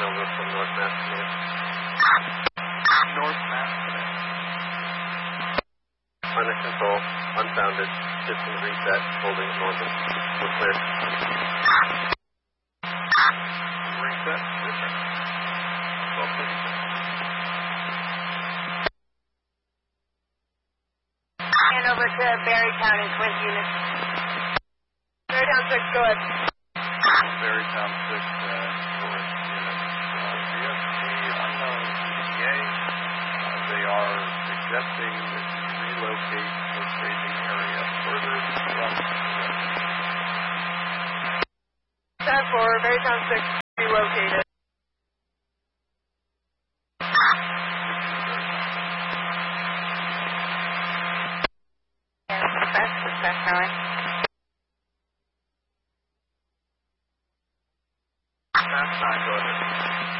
Hanover from North Mass. North Mass. Under control, unfounded, system reset, holding normal. We're clear. Reset. Hanover to Berrytown in Twins units. Berrytown 6, go ahead. Berrytown 6, Forest units. VFC unknown ETA. They are suggesting that you relocate the staging area further from Time for Berrytown 6, relocated. Success, Helen. That's not good.